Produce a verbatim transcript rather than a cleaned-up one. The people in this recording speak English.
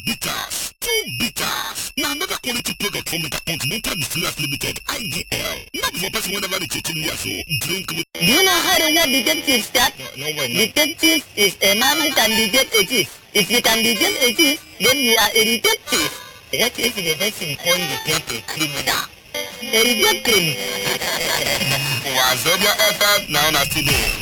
bitters. Two bitters. Now another quality product from Intercontinental Distillers Limited, I D L. Not for person whenever they check in here, so drink with. Do you know how the word detective starts? No, no way, no. Detective is a man who can detect a thief. If you can detect a thief, then you are a detective. That is the person called detect a criminal. A detective. Was your F M now not today?